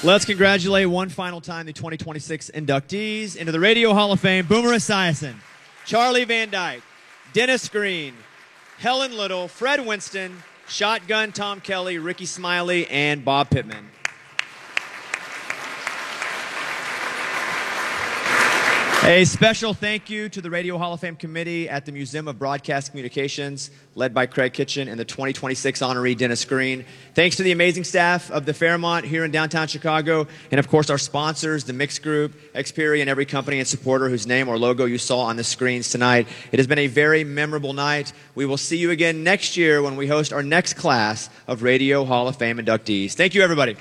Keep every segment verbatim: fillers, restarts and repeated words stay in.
Let's congratulate one final time the twenty twenty-six inductees into the Radio Hall of Fame: Boomer Esiason, Charlie Van Dyke, Dennis Green, Helen Little, Fred Winston, Shotgun Tom Kelly, Ricky Smiley, and Bob Pittman. A special thank you to the Radio Hall of Fame Committee at the Museum of Broadcast Communications, led by Craig Kitchen, and the twenty twenty-six honoree Dennis Green. Thanks to the amazing staff of the Fairmont here in downtown Chicago, and of course our sponsors, the Mix Group, Xperia, and every company and supporter whose name or logo you saw on the screens tonight. It has been a very memorable night. We will see you again next year when we host our next class of Radio Hall of Fame inductees. Thank you, everybody.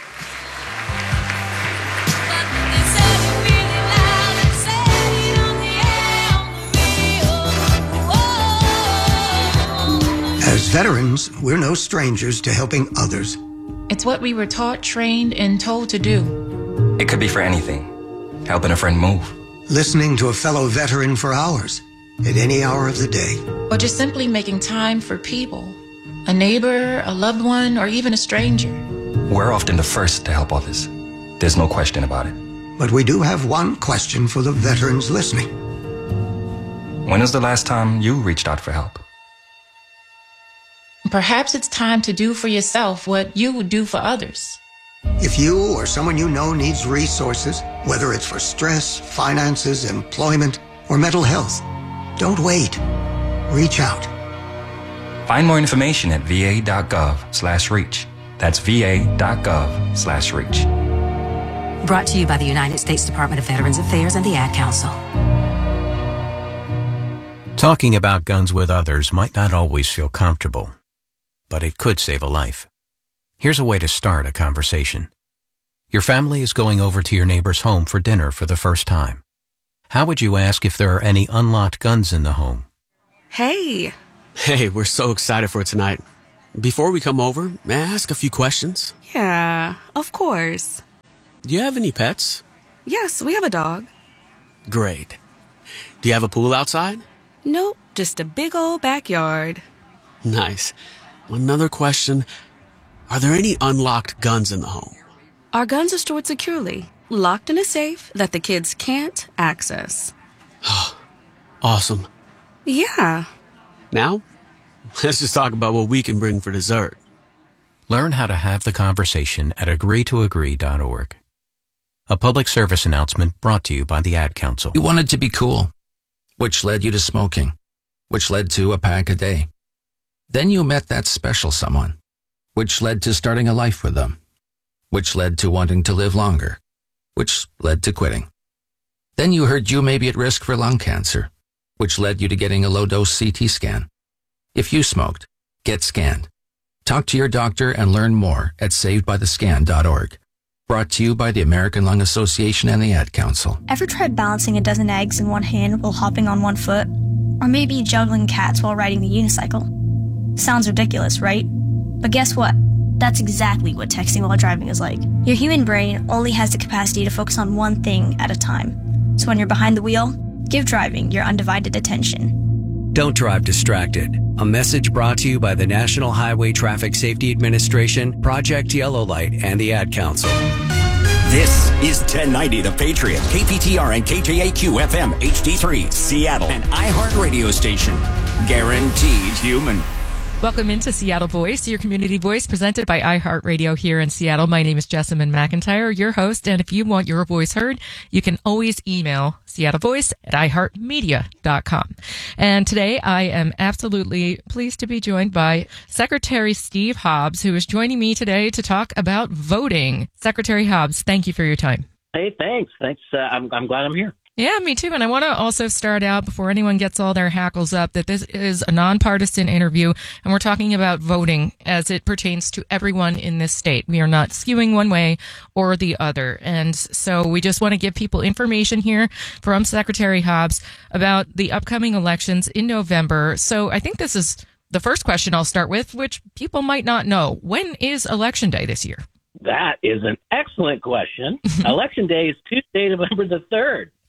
As veterans, we're no strangers to helping others. It's what we were taught, trained, and told to do. It could be for anything. Helping a friend move. Listening to a fellow veteran for hours, at any hour of the day. Or just simply making time for people. A neighbor, a loved one, or even a stranger. We're often the first to help others. There's no question about it. But we do have one question for the veterans listening. When was the last time you reached out for help? Perhaps it's time to do for yourself what you would do for others. If you or someone you know needs resources, whether it's for stress, finances, employment, or mental health, don't wait. Reach out. Find more information at va.gov slash reach. That's va.gov slash reach. Brought to you by the United States Department of Veterans Affairs and the Ad Council. Talking about guns with others might not always feel comfortable, but it could save a life. Here's a way to start a conversation. Your family is going over to your neighbor's home for dinner for the first time. How would you ask if there are any unlocked guns in the home? Hey. Hey, we're so excited for tonight. Before we come over, may I ask a few questions? Yeah, of course. Do you have any pets? Yes, we have a dog. Great. Do you have a pool outside? Nope, just a big old backyard. Nice. Another question. Are there any unlocked guns in the home? Our guns are stored securely, locked in a safe that the kids can't access. Awesome. Yeah. Now, let's just talk about what we can bring for dessert. Learn how to have the conversation at agree to agree dot org. A public service announcement brought to you by the Ad Council. You wanted to be cool, which led you to smoking, which led to a pack a day. Then you met that special someone, which led to starting a life with them, which led to wanting to live longer, which led to quitting. Then you heard you may be at risk for lung cancer, which led you to getting a low-dose C T scan. If you smoked, get scanned. Talk to your doctor and learn more at saved by the scan dot org. Brought to you by the American Lung Association and the Ad Council. Ever tried balancing a dozen eggs in one hand while hopping on one foot? Or maybe juggling cats while riding the unicycle? Sounds ridiculous, right? But guess what? That's exactly what texting while driving is like. Your human brain only has the capacity to focus on one thing at a time. So when you're behind the wheel, give driving your undivided attention. Don't drive distracted. A message brought to you by the National Highway Traffic Safety Administration, Project Yellow Light, and the Ad Council. This is ten ninety The Patriot, K P T R and K J A Q F M H D three, Seattle, an iHeart radio station. Guaranteed human. Welcome into Seattle Voice, your community voice presented by iHeartRadio here in Seattle. My name is Jessamine McIntyre, your host, and if you want your voice heard, you can always email Seattle Voice at i heart media dot com. And today I am absolutely pleased to be joined by Secretary Steve Hobbs, who is joining me today to talk about voting. Secretary Hobbs, thank you for your time. Hey, thanks. Thanks. Uh, I'm, I'm glad I'm here. Yeah, me too. And I want to also start out, before anyone gets all their hackles up, that this is a nonpartisan interview, and we're talking about voting as it pertains to everyone in this state. We are not skewing one way or the other. And so we just want to give people information here from Secretary Hobbs about the upcoming elections in November. So I think this is the first question I'll start with, which people might not know. When is Election Day this year? That is an excellent question. Election Day is Tuesday, November the third.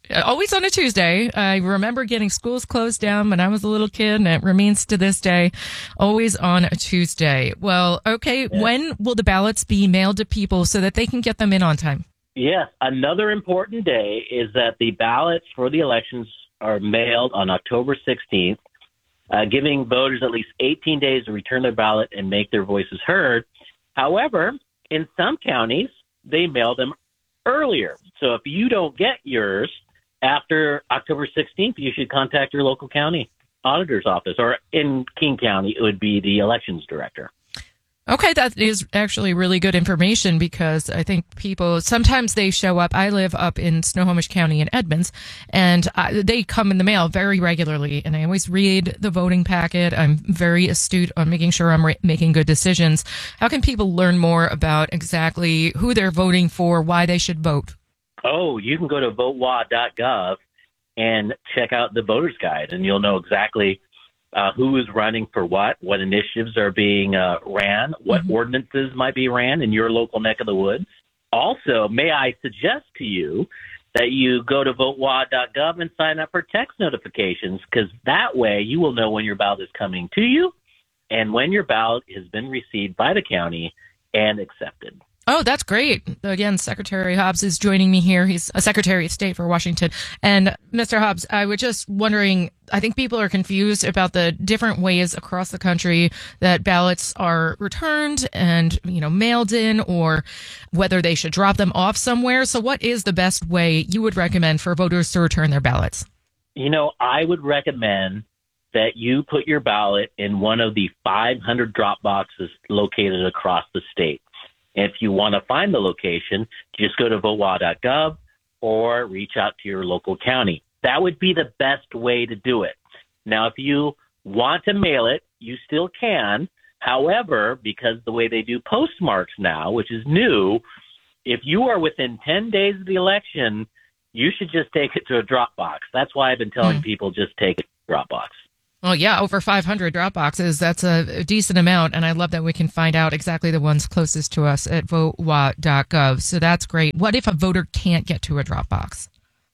Always on a Tuesday. I remember getting schools closed down when I was a little kid, and it remains to this day always on a Tuesday. Well, okay, Yeah. when will the ballots be mailed to people so that they can get them in on time? Yes, another important day is that the ballots for the elections are mailed on October sixteenth, uh, giving voters at least eighteen days to return their ballot and make their voices heard. However, in some counties, they mail them earlier. So if you don't get yours after October sixteenth, you should contact your local county auditor's office, or in King County, it would be the elections director. Okay, that is actually really good information because I think people, sometimes they show up. I live up in Snohomish County in Edmonds, and I, they come in the mail very regularly, and I always read the voting packet. I'm very astute on making sure I'm ra- making good decisions. How can people learn more about exactly who they're voting for, why they should vote? Oh, you can go to vote w a dot gov and check out the voter's guide, and you'll know exactly Uh, who is running for what, what initiatives are being uh, ran, what mm-hmm. ordinances might be ran in your local neck of the woods. Also, may I suggest to you that you go to vote w a dot gov and sign up for text notifications, because that way you will know when your ballot is coming to you and when your ballot has been received by the county and accepted. Oh, that's great. Again, Secretary Hobbs is joining me here. He's a Secretary of State for Washington. And Mister Hobbs, I was just wondering, I think people are confused about the different ways across the country that ballots are returned and, you know, mailed in, or whether they should drop them off somewhere. So what is the best way you would recommend for voters to return their ballots? You know, I would recommend that you put your ballot in one of the five hundred drop boxes located across the state. If you want to find the location, just go to vote w a dot gov or reach out to your local county. That would be the best way to do it. Now, if you want to mail it, you still can. However, because the way they do postmarks now, which is new, if you are within ten days of the election, you should just take it to a drop box. That's why I've been telling mm. people just take it to a drop box. Well, yeah, over five hundred drop boxes. That's a decent amount, and I love that we can find out exactly the ones closest to us at vote w a dot gov. So that's great. What if a voter can't get to a drop box?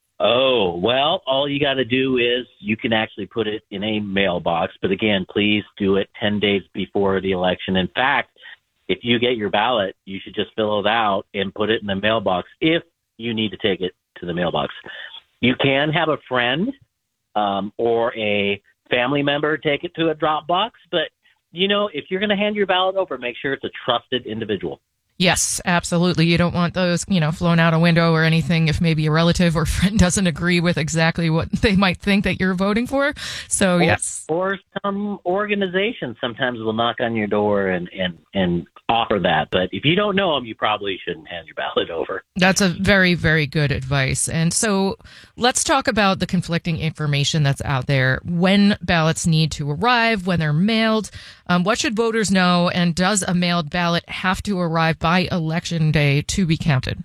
Oh, well, all you got to do is you can actually put it in a mailbox. But again, please do it ten days before the election. In fact, if you get your ballot, you should just fill it out and put it in the mailbox if you need to take it to the mailbox. You can have a friend um, or a family member take it to a drop box, but you know, if you're going to hand your ballot over, make sure it's a trusted individual. Yes, absolutely. You don't want those, you know, flown out a window or anything if maybe a relative or friend doesn't agree with exactly what they might think that you're voting for. So, or, yes. Or some organizations sometimes will knock on your door and, and, and offer that. But if you don't know them, you probably shouldn't hand your ballot over. That's a very, very good advice. And so let's talk about the conflicting information that's out there. When ballots need to arrive, when they're mailed, um, what should voters know? And does a mailed ballot have to arrive by election day to be counted?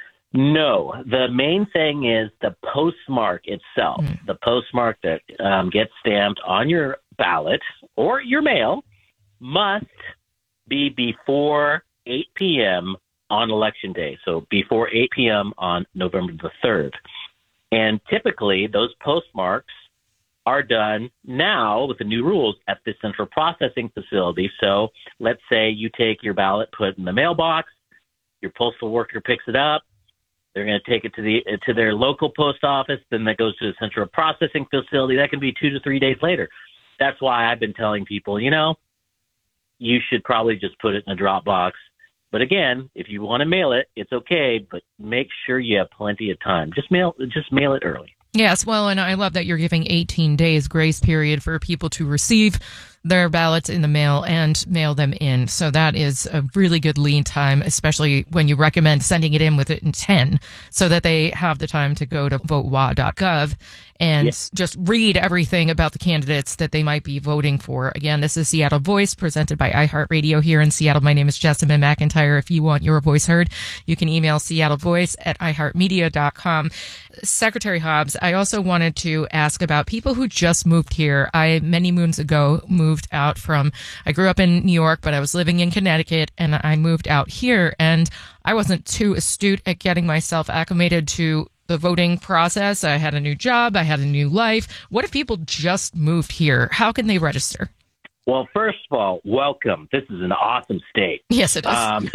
No. The main thing is the postmark itself. Mm. The postmark that um, gets stamped on your ballot or your mail must be before eight p.m. on election day. So before eight p.m. on November the third. And typically those postmarks are done now with the new rules at the central processing facility. So let's say you take your ballot, put it in the mailbox, your postal worker picks it up, they're going to take it to the to their local post office, then that goes to the central processing facility. That can be two to three days later. That's why I've been telling people, you know, you should probably just put it in a drop box. But again, if you want to mail it, it's okay, but make sure you have plenty of time. Just mail just mail it early. Yes, well, and I love that you're giving eighteen days grace period for people to receive their ballots in the mail and mail them in. So that is a really good lead time, especially when you recommend sending it in with it in ten so that they have the time to go to vote w a dot gov and yes. just read everything about the candidates that they might be voting for. Again, this is Seattle Voice presented by iHeartRadio here in Seattle. My name is Jessamine McIntyre. If you want your voice heard, you can email Seattle Voice at i heart media dot com. Secretary Hobbs, I also wanted to ask about people who just moved here. I, many moons ago, moved out from, I grew up in New York, but I was living in Connecticut, and I moved out here, and I wasn't too astute at getting myself acclimated to the voting process. I had a new job. I had a new life. What if people just moved here? How can they register? Well, first of all, welcome. This is an awesome state. Yes, it is. Um,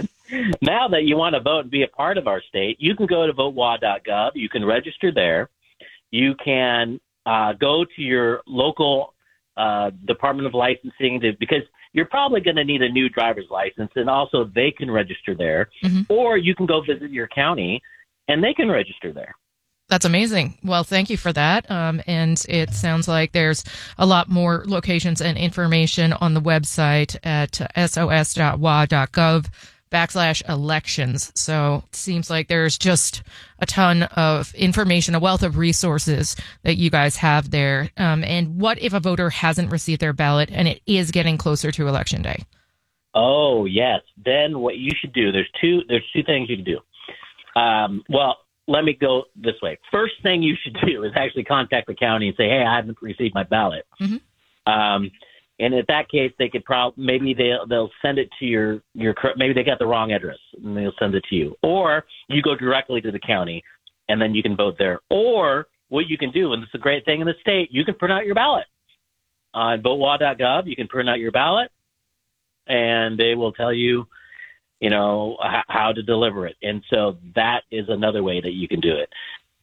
now that you want to vote and be a part of our state, you can go to vote w a dot gov. You can register there. You can uh, go to your local uh, Department of Licensing to, because you're probably going to need a new driver's license, and also they can register there. Mm-hmm. Or you can go visit your county, and they can register there. That's amazing. Well, thank you for that. Um, and it sounds like there's a lot more locations and information on the website at sos dot w a dot gov backslash elections. So it seems like there's just a ton of information, a wealth of resources that you guys have there. Um, and what if a voter hasn't received their ballot and it is getting closer to Election Day? Oh, yes. Then what you should do, there's two, there's two things you can do. Um, well, let me go this way. First thing you should do is actually contact the county and say, hey, I haven't received my ballot. Mm-hmm. Um, and in that case, they could probably, maybe they'll, they'll send it to your, your, maybe they got the wrong address and they'll send it to you. Or you go directly to the county and then you can vote there. Or what you can do, and it's a great thing in the state, you can print out your ballot. On vote w a dot gov, you can print out your ballot and they will tell you, you know, h- how to deliver it. And so that is another way that you can do it.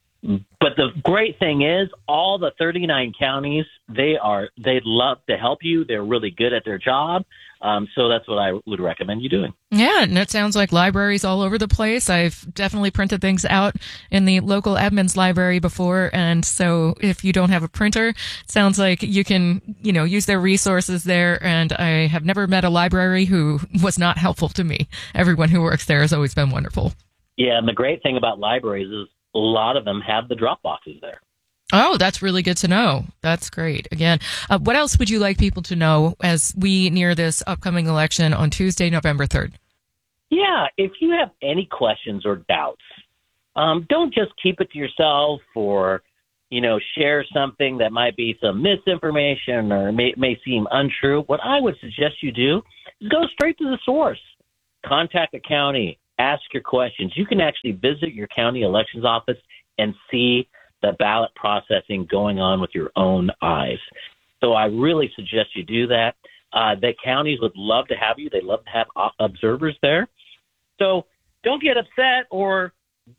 But the great thing is all the thirty-nine counties, they are, they'd love to help you. They're really good at their job. Um, so that's what I would recommend you doing. Yeah, and it sounds like libraries all over the place. I've definitely printed things out in the local Edmonds library before. And so if you don't have a printer, it sounds like you can, you know, use their resources there. And I have never met a library who was not helpful to me. Everyone who works there has always been wonderful. Yeah, and the great thing about libraries is a lot of them have the drop boxes there. Oh, that's really good to know. That's great. Again, uh, what else would you like people to know as we near this upcoming election on Tuesday, November third? Yeah, if you have any questions or doubts, um, don't just keep it to yourself or, you know, share something that might be some misinformation or may, may seem untrue. What I would suggest you do is go straight to the source. Contact the county. Ask your questions. You can actually visit your county elections office and see the ballot processing going on with your own eyes. So I really suggest you do that. Uh, the counties would love to have you. They love to have observers there. So don't get upset or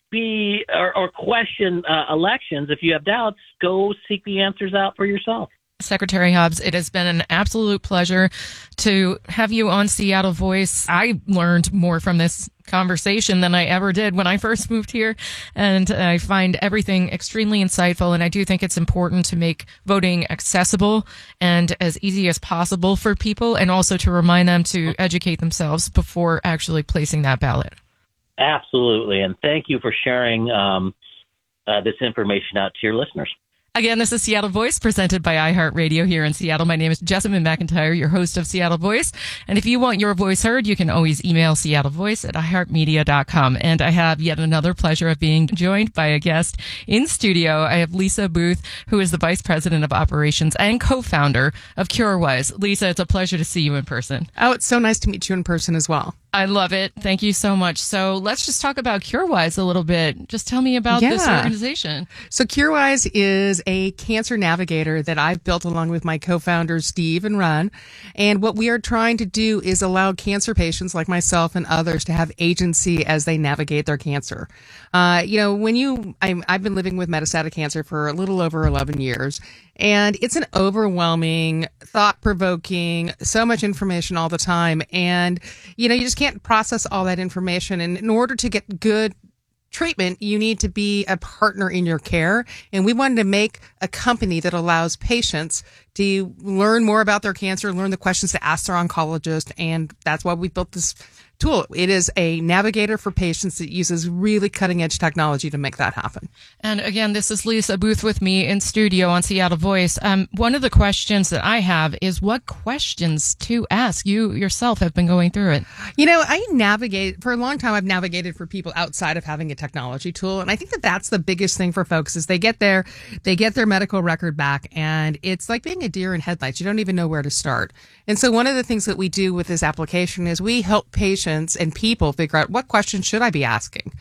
be or, or question uh, elections. If you have doubts, go seek the answers out for yourself. Secretary Hobbs, it has been an absolute pleasure to have you on Seattle Voice. I learned more from this conversation than I ever did when I first moved here, and I find everything extremely insightful, and I do think it's important to make voting accessible and as easy as possible for people, and also to remind them to educate themselves before actually placing that ballot. Absolutely, and thank you for sharing um, uh, this information out to your listeners. Again, this is Seattle Voice, presented by iHeartRadio here in Seattle. My name is Jessamine McIntyre, your host of Seattle Voice. And if you want your voice heard, you can always email Seattle Voice at i heart media dot com. And I have yet another pleasure of being joined by a guest in studio. I have Lisa Booth, who is the Vice President of Operations and co-founder of CureWise. Lisa, it's a pleasure to see you in person. Oh, it's so nice to meet you in person as well. I love it. Thank you so much. So let's just talk about CureWise a little bit. Just tell me about yeah. this organization. So CureWise is a cancer navigator that I've built along with my co-founders, Steve and Ron. And what we are trying to do is allow cancer patients like myself and others to have agency as they navigate their cancer. Uh, you know, when you, I'm, I've been living with metastatic cancer for a little over eleven years. And it's an overwhelming, thought-provoking, so much information all the time. And, you know, you just can't process all that information. And in order to get good treatment, you need to be a partner in your care. And we wanted to make a company that allows patients to learn more about their cancer, learn the questions to ask their oncologist. And that's why we built this tool. It is a navigator for patients that uses really cutting edge technology to make that happen. And again, this is Lisa Booth with me in studio on Seattle Voice. Um, one of the questions that I have is what questions to ask. You yourself have been going through it. You know, I navigate for a long time. I've navigated for people outside of having a technology tool. And I think that that's the biggest thing for folks is they get there, they get their medical record back, and it's like being a deer in headlights. You don't even know where to start. And so one of the things that we do with this application is we help patients and people figure out what questions should I be asking.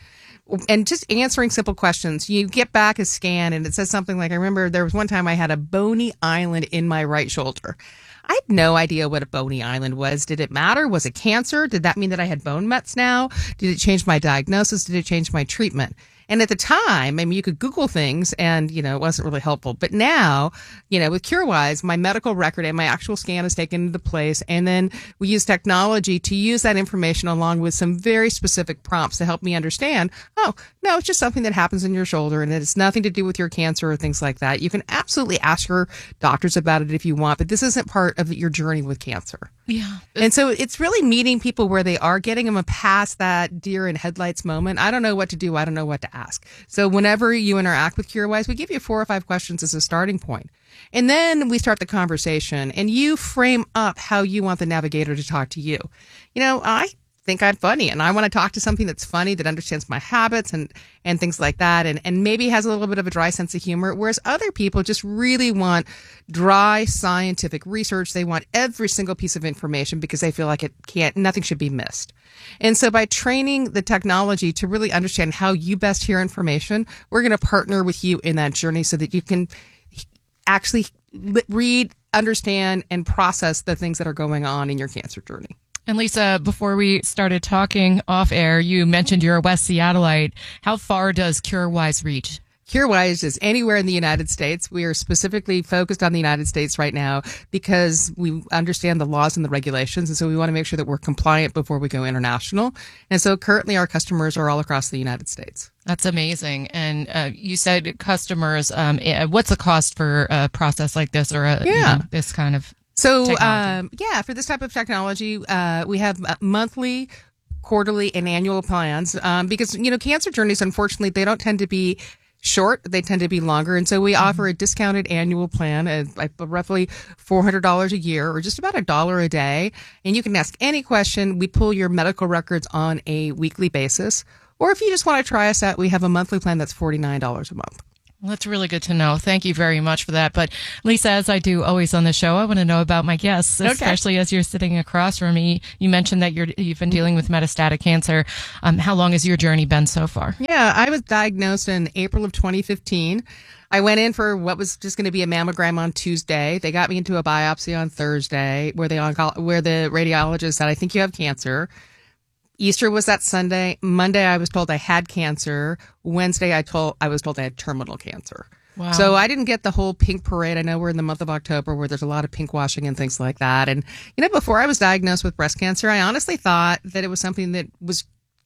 and just answering simple questions. You get back a scan and it says something like, I remember there was one time I had a bony island in my right shoulder. I had no idea what a bony island was. Did it matter? Was it cancer? Did that mean that I had bone mets now? Did it change my diagnosis? Did it change my treatment? And at the time, I mean, you could Google things and, you know, it wasn't really helpful. But now, you know, with CureWise, my medical record and my actual scan is taken into place. And then we use technology to use that information along with some very specific prompts to help me understand, oh, no, it's just something that happens in your shoulder and it's nothing to do with your cancer or things like that. You can absolutely ask your doctors about it if you want, but this isn't part of your journey with cancer. Yeah. And so it's really meeting people where they are, getting them past that deer in headlights moment. I don't know what to do. I don't know what to ask. So whenever you interact with CureWise, we give you four or five questions as a starting point. And then we start the conversation and you frame up how you want the navigator to talk to you. You know, I think I'm funny and I want to talk to something that's funny, that understands my habits and, and things like that. And, and maybe has a little bit of a dry sense of humor, whereas other people just really want dry scientific research. They want every single piece of information because they feel like it can't, nothing should be missed. And so by training the technology to really understand how you best hear information, we're going to partner with you in that journey so that you can actually read, understand, and process the things that are going on in your cancer journey. And Lisa, before we started talking off air, you mentioned you're a West Seattleite. How far does CureWise reach? CureWise is anywhere in the United States. We are specifically focused on the United States right now because we understand the laws and the regulations. And so we want to make sure that we're compliant before we go international. And so currently our customers are all across the United States. That's amazing. And uh, you said customers, um, what's the cost for a process like this or a, yeah. you know, this kind of So, um, yeah, for this type of technology, uh, we have monthly, quarterly, and annual plans um, because, you know, cancer journeys, unfortunately, they don't tend to be short. They tend to be longer. And so we mm-hmm. offer a discounted annual plan at like roughly four hundred dollars a year or just about a dollar a day. And you can ask any question. We pull your medical records on a weekly basis. Or if you just want to try us out, we have a monthly plan that's forty-nine dollars a month. Well, that's really good to know. Thank you very much for that. But Lisa, as I do always on the show, I want to know about my guests, okay. especially as you're sitting across from me. You mentioned that you're, you've been dealing with metastatic cancer. Um, how long has your journey been so far? Yeah, I was diagnosed in April of twenty fifteen. I went in for what was just going to be a mammogram on Tuesday. They got me into a biopsy on Thursday where, they onco- where the radiologist said, I think you have cancer. Easter was that Sunday. Monday, I was told I had cancer. Wednesday, I told I was told I had terminal cancer. Wow. So I didn't get the whole pink parade. I know we're in the month of October where there's a lot of pink washing and things like that. And, you know, before I was diagnosed with breast cancer, I honestly thought that it was something that was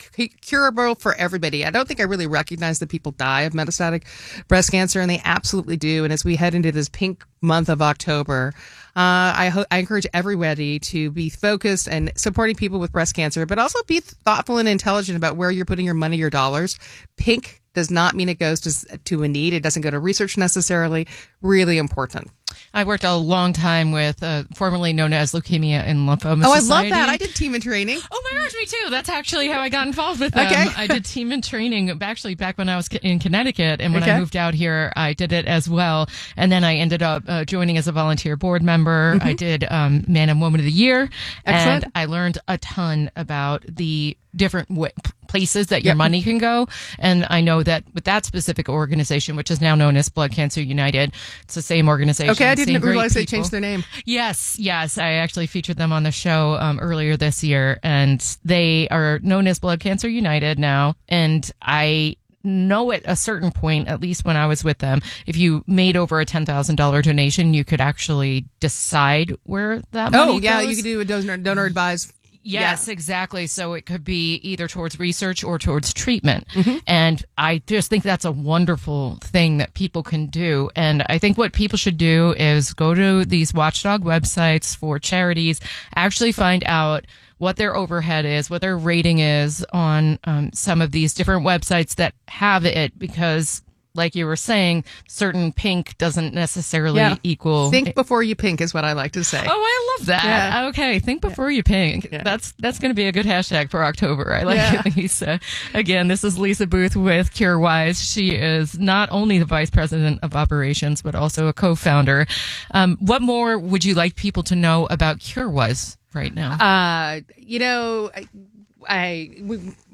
curable for everybody. I don't think I really recognize that people die of metastatic breast cancer, and they absolutely do. And as we head into this pink month of October, uh, I, ho- I encourage everybody to be focused and supporting people with breast cancer, but also be thoughtful and intelligent about where you're putting your money, your dollars. Pink does not mean it goes to, to a need. It doesn't go to research necessarily. Really important. I worked a long time with, uh, formerly known as Leukemia and Lymphoma Oh, Society. I love that. I did team in training. Oh my gosh, me too. That's actually how I got involved with them. Okay. I did team in training actually back when I was in Connecticut, and when okay. I moved out here, I did it as well. And then I ended up uh, joining as a volunteer board member. Mm-hmm. I did um, Man and Woman of the Year. Excellent. And I learned a ton about the different w- places that your yep. money can go. And I know that with that specific organization, which is now known as Blood Cancer United, it's the same organization. Okay, I didn't realize they people. changed their name. Yes, yes. I actually featured them on the show um, earlier this year, and they are known as Blood Cancer United now. And I know at a certain point, at least when I was with them, if you made over a ten thousand dollars donation, you could actually decide where that money Oh, yeah, goes. you could do a donor, donor advised. Yes, yeah. exactly. So it could be either towards research or towards treatment. Mm-hmm. And I just think that's a wonderful thing that people can do. And I think what people should do is go to these watchdog websites for charities, actually find out what their overhead is, what their rating is on um, some of these different websites that have it, because like you were saying, certain pink doesn't necessarily yeah. equal. Think before you pink is what I like to say. Oh, I love that. Yeah. Okay, think before yeah. you pink. Yeah. That's that's going to be a good hashtag for October. I like yeah. it, Lisa. Again, this is Lisa Booth with CureWise. She is not only the vice president of operations, but also a co-founder. Um, what more would you like people to know about CureWise right now? Uh, you know, I, I we,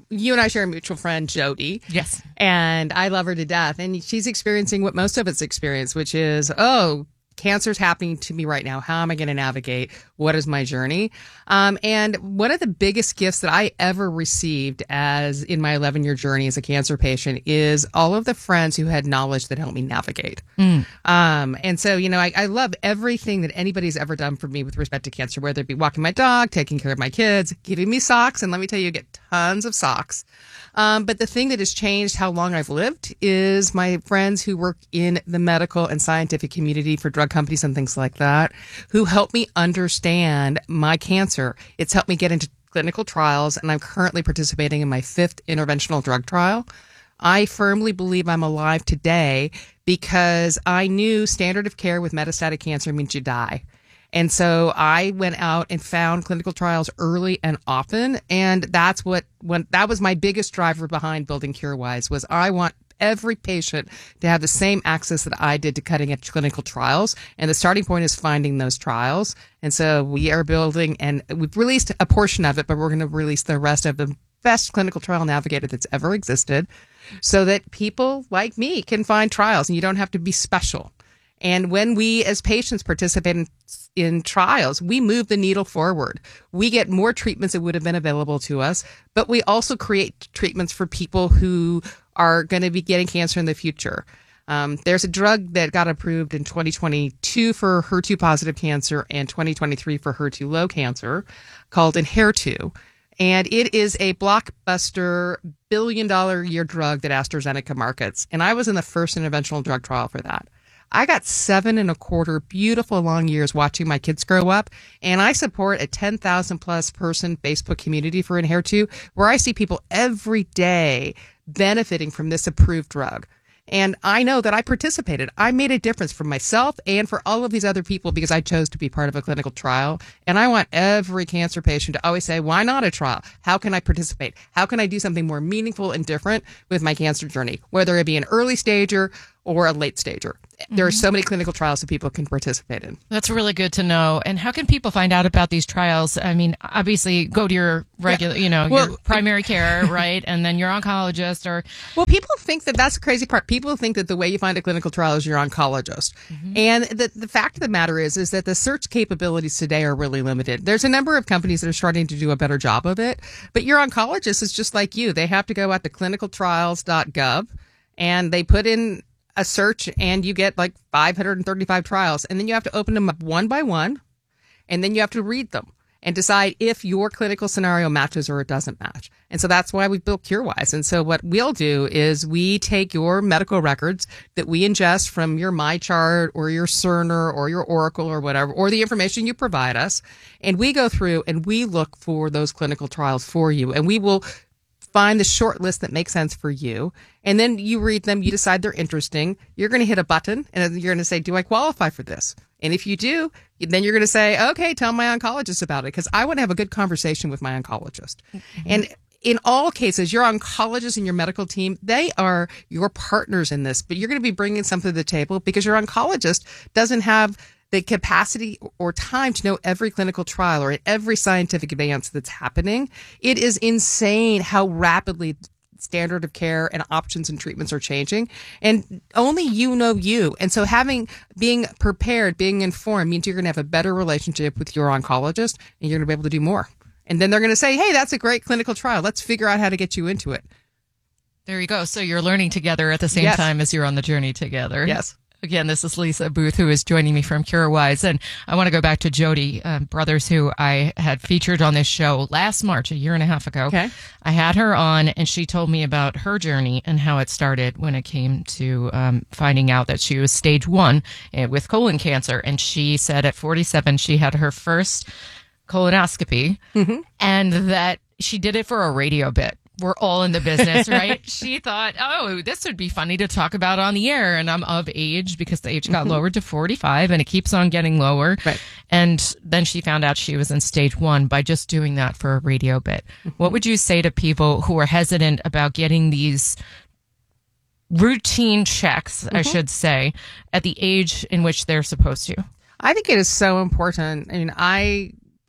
you and I share a mutual friend, Jody. Yes. And I love her to death. And she's experiencing what most of us experience, which is, oh, cancer's happening to me right now. How am I going to navigate? What is my journey? Um, and one of the biggest gifts that I ever received as in my eleven year journey as a cancer patient is all of the friends who had knowledge that helped me navigate. Mm. Um, and so, you know, I, I love everything that anybody's ever done for me with respect to cancer, whether it be walking my dog, taking care of my kids, giving me socks. And let me tell you, you get tons of socks. Um, but the thing that has changed how long I've lived is my friends who work in the medical and scientific community for drug companies and things like that, who help me understand my cancer. It's helped me get into clinical trials, and I'm currently participating in my fifth interventional drug trial. I firmly believe I'm alive today because I knew standard of care with metastatic cancer means you die. And so I went out and found clinical trials early and often. And that's what, when that was my biggest driver behind building CureWise was I want every patient to have the same access that I did to cutting edge clinical trials. And the starting point is finding those trials. And so we are building, and we've released a portion of it, but we're going to release the rest of the best clinical trial navigator that's ever existed so that people like me can find trials and you don't have to be special. And when we as patients participate in, in trials, we move the needle forward. We get more treatments that would have been available to us, but we also create treatments for people who are going to be getting cancer in the future. Um, there's a drug that got approved in twenty twenty-two for H E R two positive cancer and twenty twenty-three for H E R two low cancer called Enhertu. And it is a blockbuster billion dollar a year drug that AstraZeneca markets. And I was in the first interventional drug trial for that. I got seven and a quarter beautiful long years watching my kids grow up. And I support a ten thousand plus person Facebook community for Enhertu where I see people every day benefiting from this approved drug. And I know that I participated. I made a difference for myself and for all of these other people because I chose to be part of a clinical trial. And I want every cancer patient to always say, why not a trial? How can I participate? How can I do something more meaningful and different with my cancer journey, whether it be an early stager or a late stager? There are so many clinical trials that people can participate in. That's really good to know. And how can people find out about these trials? I mean, obviously, go to your regular, yeah. you know, well, your primary care, right? And then your oncologist or... Well, people think that that's the crazy part. People think that the way you find a clinical trial is your oncologist. Mm-hmm. And the, the fact of the matter is, is that the search capabilities today are really limited. There's a number of companies that are starting to do a better job of it. But your oncologist is just like you. They have to go out to clinical trials dot gov and they put in a search and you get like five hundred thirty-five trials. And then you have to open them up one by one. And then you have to read them and decide if your clinical scenario matches or it doesn't match. And so that's why we built CureWise. And so what we'll do is we take your medical records that we ingest from your MyChart or your Cerner or your Oracle or whatever, or the information you provide us. And we go through and we look for those clinical trials for you. And we will find the short list that makes sense for you. And then you read them, you decide they're interesting. You're going to hit a button and you're going to say, do I qualify for this? And if you do, then you're going to say, okay, tell my oncologist about it because I want to have a good conversation with my oncologist. Mm-hmm. And in all cases, your oncologist and your medical team, they are your partners in this, but you're going to be bringing something to the table because your oncologist doesn't have the capacity or time to know every clinical trial or every scientific advance that's happening. It is insane how rapidly standard of care and options and treatments are changing. And only you know you. And so having, being prepared, being informed means you're going to have a better relationship with your oncologist and you're going to be able to do more. And then they're going to say, hey, that's a great clinical trial. Let's figure out how to get you into it. There you go. So you're learning together at the same yes. time as you're on the journey together. Yes. Again, this is Lisa Booth, who is joining me from CureWise. And I want to go back to Jody um, Brothers, who I had featured on this show last March, a year and a half ago. Okay. I had her on, and she told me about her journey and how it started when it came to um, finding out that she was stage one uh, with colon cancer. And she said at forty-seven, she had her first colonoscopy, mm-hmm. and that she did it for a radio bit. We're all in the business, right? She thought, oh, this would be funny to talk about on the air. And I'm of age because the age got mm-hmm. lowered to forty-five and it keeps on getting lower. Right. And then she found out she was in stage one by just doing that for a radio bit. Mm-hmm. What would you say to people who are hesitant about getting these routine checks, mm-hmm. I should say, at the age in which they're supposed to? I think it is so important. I mean, I...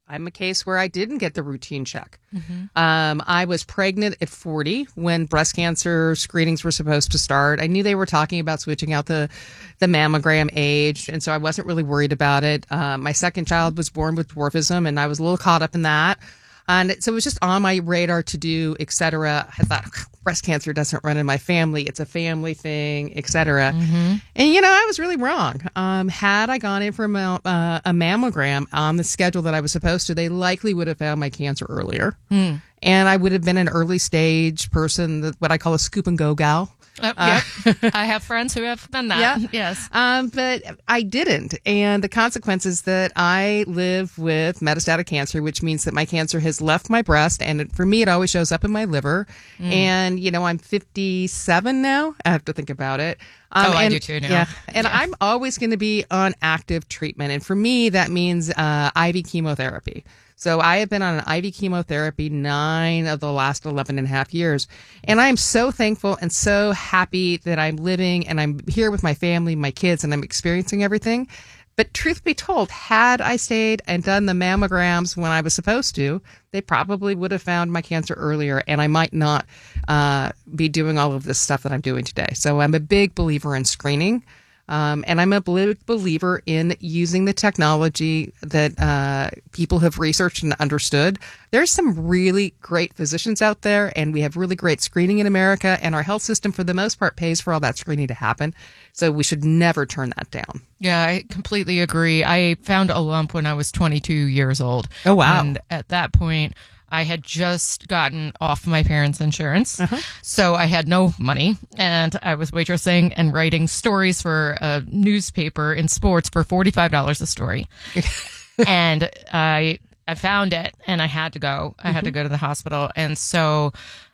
I'm a case where I didn't get the routine check. Mm-hmm. Um, I was pregnant at forty when breast cancer screenings were supposed to start. I knew they were talking about switching out the, the mammogram age, and so I wasn't really worried about it. Uh, my second child was born with dwarfism, and I was a little caught up in that. And so it was just on my radar to do, et cetera. I thought, breast cancer doesn't run in my family. It's a family thing, et cetera. Mm-hmm. And, you know, I was really wrong. Um, had I gone in for a, ma- uh, a mammogram on the schedule that I was supposed to, they likely would have found my cancer earlier. Mm. And I would have been an early stage person, what I call a scoop and go gal. Uh, Uh, yep. I have friends who have done that. Yeah. Yes. Um, but I didn't. And the consequence is that I live with metastatic cancer, which means that my cancer has left my breast. And it, for me, it always shows up in my liver. Mm. And, you know, I'm fifty-seven now. I have to think about it. Um, Oh, I and- do too now. Yeah. And Yeah. I'm always going to be on active treatment. And for me, that means uh, I V chemotherapy. So I have been on an I V chemotherapy nine of the last eleven and a half years. And I'm so thankful and so happy that I'm living and I'm here with my family, my kids, and I'm experiencing everything. But truth be told, had I stayed and done the mammograms when I was supposed to, they probably would have found my cancer earlier, and I might not uh, be doing all of this stuff that I'm doing today. So I'm a big believer in screening. Um, and I'm a big believer in using the technology that uh, people have researched and understood. There's some really great physicians out there, and we have really great screening in America, and our health system, for the most part, pays for all that screening to happen. So we should never turn that down. Yeah, I completely agree. I found a lump when I was twenty-two years old. Oh, wow. And at that point, I had just gotten off my parents' insurance. Uh-huh. So I had no money, and I was waitressing and writing stories for a newspaper in sports for forty-five dollars a story. And I I found it, and I had to go. I had to go to the hospital. And so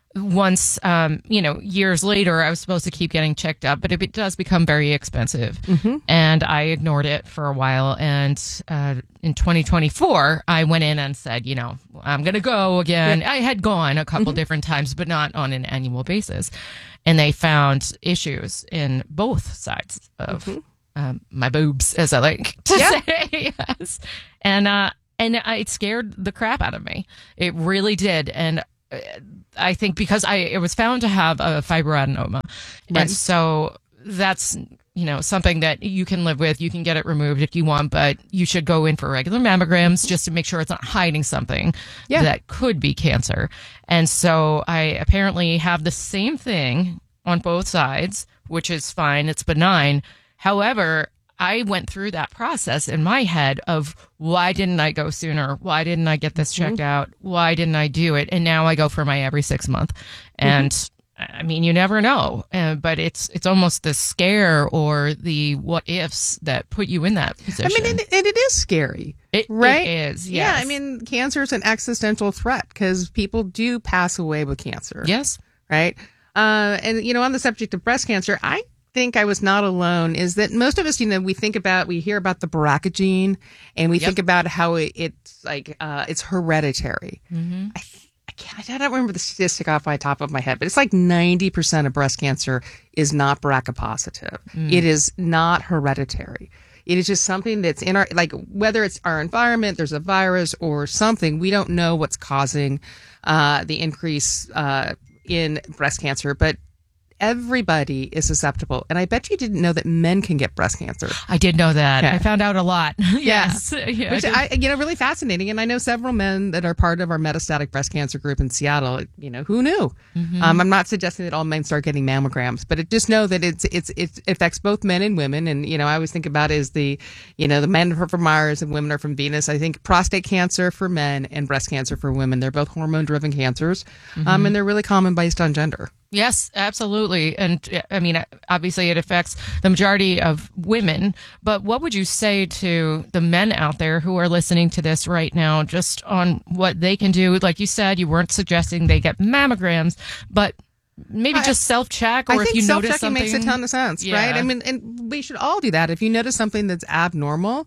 once, um, you know, years later, I was supposed to keep getting checked up, but it, it does become very expensive. Mhm. And I ignored it for a while. And uh, in twenty twenty-four, I went in and said, you know, I'm going to go again. Yeah. I had gone a couple different times, but not on an annual basis. And they found issues in both sides of um, my boobs, as I like to Yeah. say. Yes. And, uh, and I, it scared the crap out of me. It really did. And uh, I think because I it was found to have a fibroadenoma. Right. And so that's, you know, something that you can live with. You can get it removed if you want, but you should go in for regular mammograms just to make sure it's not hiding something Yeah. that could be cancer. And so I apparently have the same thing on both sides, which is fine. It's benign. However, I went through that process in my head of why didn't I go sooner? Why didn't I get this checked out? Why didn't I do it? And now I go for my every six month. And I mean, you never know, uh, but it's it's almost the scare or the what ifs that put you in that position. I mean, and, and it is scary, It- right? it is, Yeah, yes. I mean, cancer is an existential threat because people do pass away with cancer. Yes. Right? Uh, and, you know, on the subject of breast cancer, I think I was not alone is that most of us, you know, we think about, we hear about the B R C A gene and we Yep. think about how it, it's like, uh, it's hereditary. Mm-hmm. I, I can't, I don't remember the statistic off my top of my head, but it's like ninety percent of breast cancer is not B R C A positive. Mm. It is not hereditary. It is just something that's in our, like, whether it's our environment, there's a virus or something, we don't know what's causing uh, the increase uh, in breast cancer, but everybody is susceptible. And I bet you didn't know that men can get breast cancer. I did know that. Yeah. I found out a lot. yes. Yeah. Yeah, Which I I, you know, really fascinating. And I know several men that are part of our metastatic breast cancer group in Seattle. You know, who knew? Mhm. Um, I'm not suggesting that all men start getting mammograms, but it just know that it's, it's, it affects both men and women. And, you know, I always think about it as the, you know, the men are from Mars and women are from Venus. I think prostate cancer for men and breast cancer for women, they're both hormone driven cancers. Um, Mhm. and they're really common based on gender. Yes, absolutely. And uh, I mean, obviously it affects the majority of women, but what would you say to the men out there who are listening to this right now, just on what they can do? Like you said, you weren't suggesting they get mammograms, but maybe I- just self-check, or I if think you notice self-checking something. makes a ton of sense, Yeah. right? I mean, and we should all do that. If you notice something that's abnormal,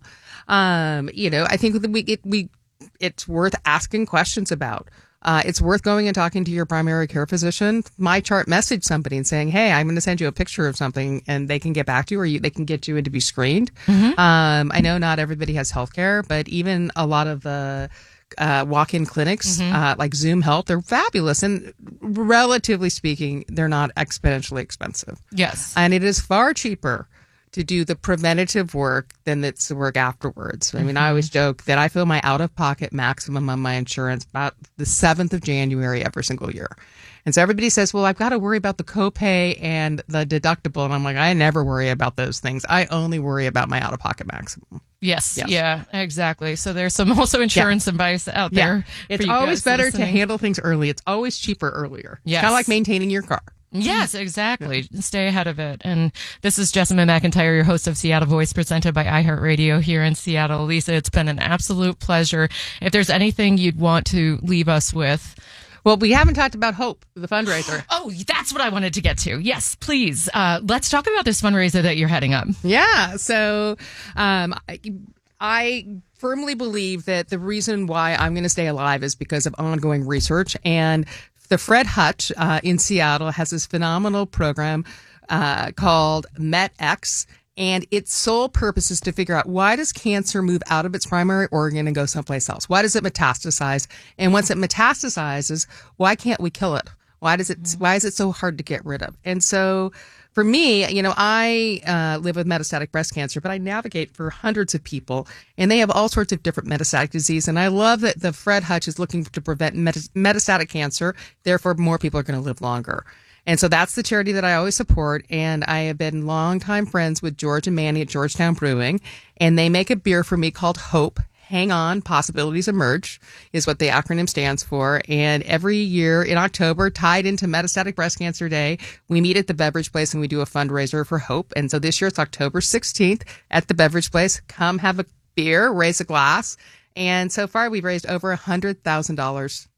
um, you know, I think that we it, we it's worth asking questions about. Uh, it's worth going and talking to your primary care physician. My chart message somebody and saying, "Hey, I'm going to send you a picture of something," and they can get back to you, or you, they can get you in to be screened. Mhm. Um, I know not everybody has health care, but even a lot of the uh, walk-in clinics, Mhm. uh, like Zoom Health. They're fabulous. And relatively speaking, they're not exponentially expensive. Yes. And it is far cheaper to do the preventative work than it's the work afterwards. I mean, Mm-hmm. I always joke that I feel my out-of-pocket maximum on my insurance about the seventh of January every single year. And so everybody says, well, I've got to worry about the copay and the deductible. And I'm like, I never worry about those things. I only worry about my out-of-pocket maximum. Yes, Yes. yeah, exactly. So there's some also insurance advice out Yeah. there. It's for you always guys better to listening. handle things early. It's always cheaper earlier. Yes. It's kind of like maintaining your car. Yes, exactly. Stay ahead of it. And this is Jessamine McIntyre, your host of Seattle Voice, presented by iHeartRadio here in Seattle. Lisa, it's been an absolute pleasure. If there's anything you'd want to leave us with. Well, we haven't talked about Hope, the fundraiser. Oh, that's what I wanted to get to. Yes, please. Uh, let's talk about this fundraiser that you're heading up. Yeah. So um, I, I firmly believe that the reason why I'm going to stay alive is because of ongoing research. And the Fred Hutch uh, in Seattle has this phenomenal program uh, called MetX. And its sole purpose is to figure out, why does cancer move out of its primary organ and go someplace else? Why does it metastasize? And once it metastasizes, why can't we kill it? Why does it, why is it so hard to get rid of? And so for me, you know, I uh, live with metastatic breast cancer, but I navigate for hundreds of people, and they have all sorts of different metastatic disease. And I love that the Fred Hutch is looking to prevent metas- metastatic cancer. Therefore, more people are going to live longer. And so that's the charity that I always support. And I have been longtime friends with George and Manny at Georgetown Brewing, and they make a beer for me called Hope. Hang on, Possibilities Emerge is what the acronym stands for. And every year in October, tied into Metastatic Breast Cancer Day, we meet at the Beverage Place and we do a fundraiser for Hope. And so this year it's October sixteenth at the Beverage Place. Come have a beer, raise a glass. And so far we've raised over one hundred thousand dollars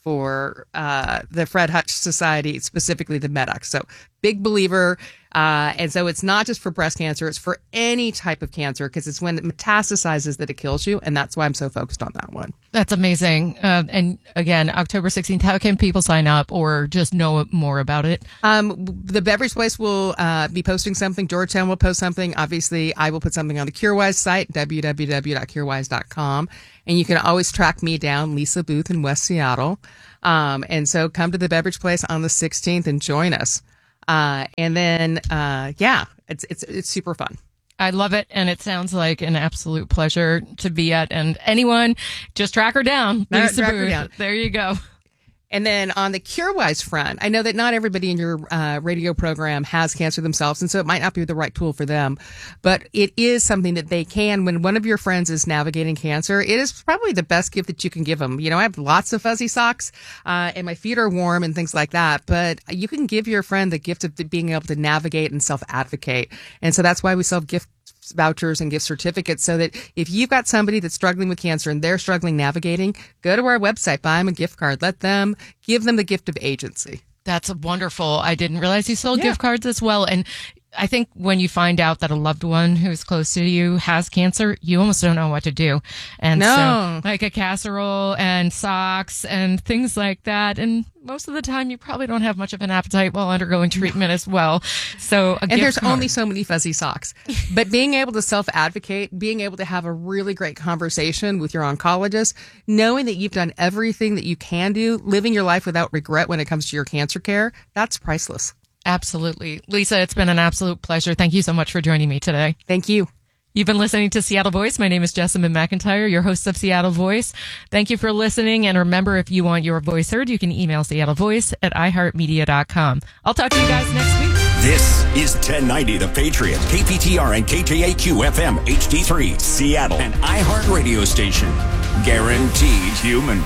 for uh, the Fred Hutch Society, specifically the MedX. So big believer. Uh, and so it's not just for breast cancer, it's for any type of cancer, because it's when it metastasizes that it kills you. And that's why I'm so focused on that one. That's amazing. Uh, and again, October sixteenth, how can people sign up or just know more about it? Um, the Beverage Place will uh, be posting something. Georgetown will post something. Obviously, I will put something on the CureWise site, w w w dot curewise dot com. And you can always track me down, Lisa Booth in West Seattle. Um, and so come to the Beverage Place on the sixteenth and join us. Uh, and then, uh, yeah, it's, it's, it's super fun. I love it. And it sounds like an absolute pleasure to be at. And anyone, just track her down. No, Lisa track her Booth. down. There you go. And then on the CureWise front, I know that not everybody in your uh, radio program has cancer themselves, and so it might not be the right tool for them. But it is something that they can, when one of your friends is navigating cancer, it is probably the best gift that you can give them. You know, I have lots of fuzzy socks, uh, and my feet are warm and things like that. But you can give your friend the gift of being able to navigate and self-advocate. And so that's why we sell gift vouchers and gift certificates, so that if you've got somebody that's struggling with cancer and they're struggling navigating, go to our website, buy them a gift card, let them, give them the gift of agency. That's wonderful. I didn't realize you sold Yeah. gift cards as well. And I think when you find out that a loved one who's close to you has cancer, you almost don't know what to do. And No. so like a casserole and socks and things like that. And most of the time you probably don't have much of an appetite while undergoing treatment as well. So a And gift there's card. only so many fuzzy socks. But being able to self-advocate, being able to have a really great conversation with your oncologist, knowing that you've done everything that you can do, living your life without regret when it comes to your cancer care, that's priceless. Absolutely. Lisa, it's been an absolute pleasure. Thank you so much for joining me today. Thank you. You've been listening to Seattle Voice. My name is Jessamine McIntyre, your host of Seattle Voice. Thank you for listening. And remember, if you want your voice heard, you can email Seattle Voice at i heart media dot com. I'll talk to you guys next week. This is ten ninety The Patriot, K P T R and K T A Q F M H D three, Seattle, an iHeart radio station. Guaranteed human.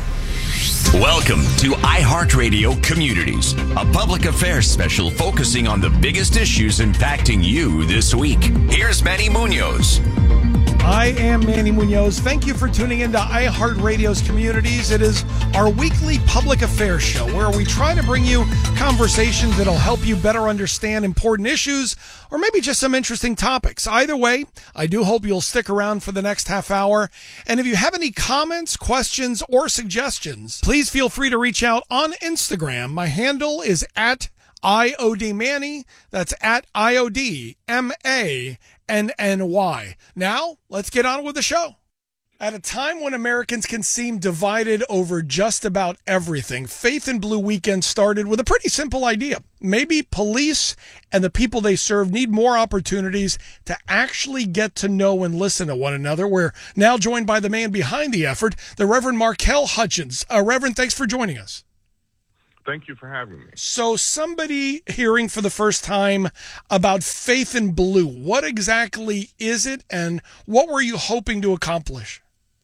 Welcome to iHeartRadio Communities, a public affairs special focusing on the biggest issues impacting you this week. Here's Manny Munoz. I am Manny Munoz. Thank you for tuning into iHeartRadio's Communities. It is our weekly public affairs show where we try to bring you conversations that'll help you better understand important issues or maybe just some interesting topics. Either way, I do hope you'll stick around for the next half hour. And if you have any comments, questions, or suggestions, please feel free to reach out on Instagram. My handle is at I O D Manny. That's at I O D M A N N Y. Now, let's get on with the show. At a time when Americans can seem divided over just about everything, Faith in Blue Weekend started with a pretty simple idea. Maybe police and the people they serve need more opportunities to actually get to know and listen to one another. We're now joined by the man behind the effort, the Reverend Markell Hutchins. Uh, Reverend, thanks for joining us. Thank you for having me. So somebody hearing for the first time about Faith in Blue, what exactly is it and what were you hoping to accomplish?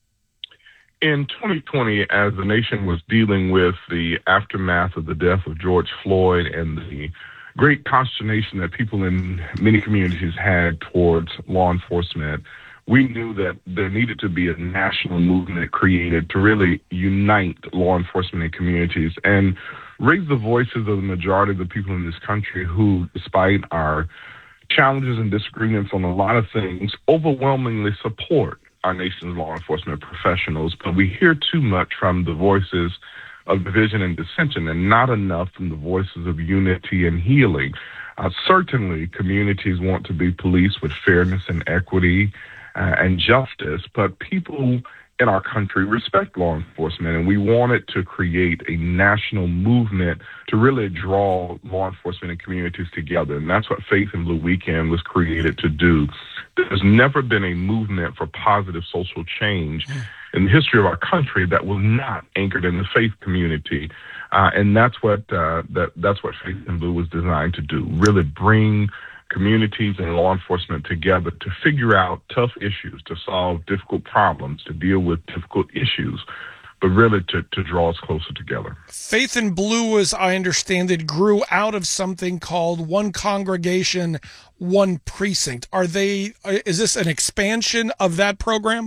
In twenty twenty, as the nation was dealing with the aftermath of the death of George Floyd and the great consternation that people in many communities had towards law enforcement, we knew that there needed to be a national movement created to really unite law enforcement and communities and raise the voices of the majority of the people in this country who, despite our challenges and disagreements on a lot of things, overwhelmingly support our nation's law enforcement professionals. But we hear too much from the voices of division and dissension and not enough from the voices of unity and healing. Uh, certainly, communities want to be policed with fairness and equity uh, and justice, but people in our country respect law enforcement, and we wanted to create a national movement to really draw law enforcement and communities together, and that's what Faith in Blue Weekend was created to do. There's never been a movement for positive social change in the history of our country that was not anchored in the faith community, uh, and that's what uh, that that's what Faith in Blue was designed to do, really bring communities and law enforcement together to figure out tough issues, to solve difficult problems, to deal with difficult issues, but really to, to draw us closer together. Faith in Blue, as I understand it, grew out of something called One Congregation, One Precinct. Are they? Is this an expansion of that program?